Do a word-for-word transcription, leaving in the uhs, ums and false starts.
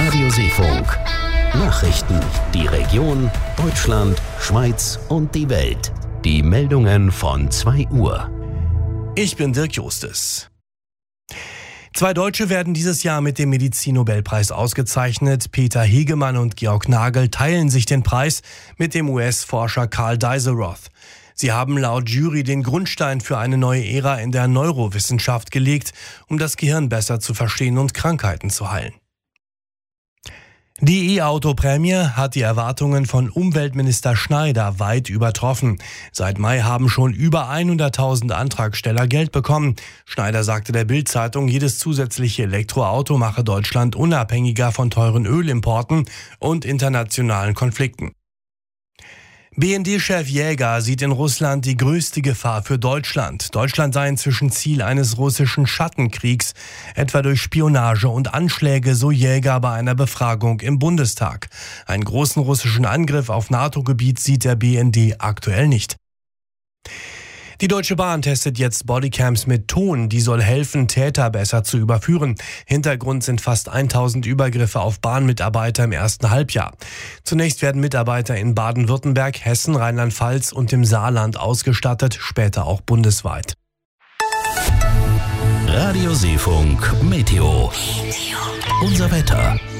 Radio Seefunk. Nachrichten, die Region, Deutschland, Schweiz und die Welt. Die Meldungen von zwei Uhr. Ich bin Dirk Justus. Zwei Deutsche werden dieses Jahr mit dem Medizin-Nobelpreis ausgezeichnet. Peter Hegemann und Georg Nagel teilen sich den Preis mit dem U S-Forscher Carl Dieselroth. Sie haben laut Jury den Grundstein für eine neue Ära in der Neurowissenschaft gelegt, um das Gehirn besser zu verstehen und Krankheiten zu heilen. Die E-Auto-Prämie hat die Erwartungen von Umweltminister Schneider weit übertroffen. Seit Mai haben schon über hunderttausend Antragsteller Geld bekommen. Schneider sagte der Bild-Zeitung, jedes zusätzliche Elektroauto mache Deutschland unabhängiger von teuren Ölimporten und internationalen Konflikten. B N D-Chef Jäger sieht in Russland die größte Gefahr für Deutschland. Deutschland sei inzwischen Ziel eines russischen Schattenkriegs, etwa durch Spionage und Anschläge, so Jäger bei einer Befragung im Bundestag. Einen großen russischen Angriff auf NATO-Gebiet sieht der B N D aktuell nicht. Die Deutsche Bahn testet jetzt Bodycams mit Ton, die soll helfen, Täter besser zu überführen. Hintergrund sind fast tausend Übergriffe auf Bahnmitarbeiter im ersten Halbjahr. Zunächst werden Mitarbeiter in Baden-Württemberg, Hessen, Rheinland-Pfalz und dem Saarland ausgestattet, später auch bundesweit. Radio Seefunk Meteo. Unser Wetter.